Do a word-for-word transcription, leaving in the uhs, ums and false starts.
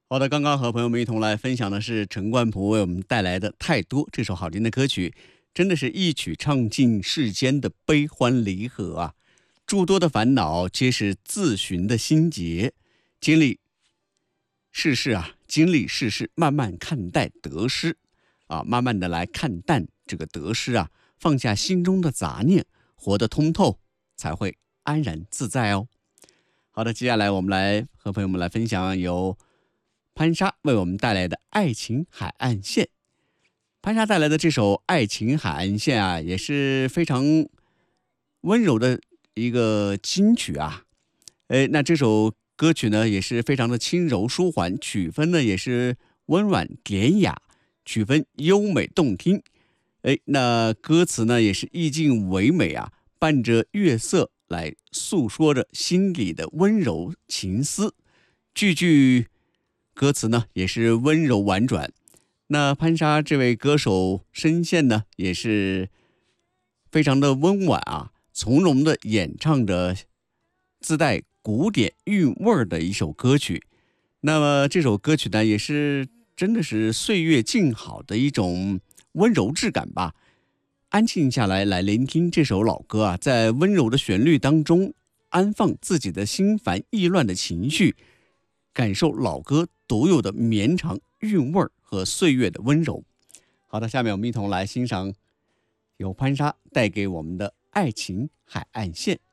好的，刚刚和朋友们一同来分享的是陈冠甫为我们带来的《太多》这首好听的歌曲，真的是一曲唱尽世间的悲欢离合啊！诸多的烦恼皆是自寻的心结，经历世事啊，经历世事，慢慢看待得失啊，慢慢的来看淡这个得失啊，放下心中的杂念，活得通透，才会安然自在哦。好的，接下来我们来和朋友们来分享由潘莎为我们带来的《爱情海岸线》。潘莎带来的这首《爱情海岸线》啊，也是非常温柔的一个金曲啊。哎，那这首歌曲呢，也是非常的轻柔舒缓，曲风呢也是温软典雅，曲风优美动听。哎，那歌词呢也是意境唯美啊，伴着月色来诉说着心里的温柔情思，句句歌词呢也是温柔婉转。那潘莎这位歌手声线呢也是非常的温婉啊，从容的演唱着自带古典韵味儿的一首歌曲。那么这首歌曲呢也是真的是岁月静好的一种温柔质感吧。安静下来来聆听这首老歌啊，在温柔的旋律当中安放自己的心烦意乱的情绪，感受老歌独有的绵长韵味和岁月的温柔。好的，下面我们一同来欣赏由潘莎带给我们的《爱情海岸线》。